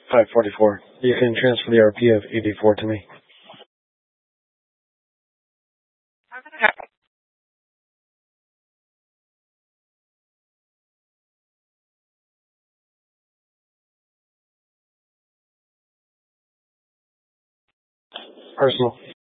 544. You can transfer the RP of 84 to me. Personal.